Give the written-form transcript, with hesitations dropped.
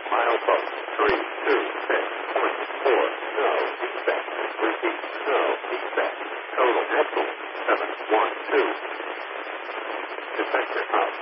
Milepost 326.4. No defect. Repeat. No defect. Total. Excellent. 712.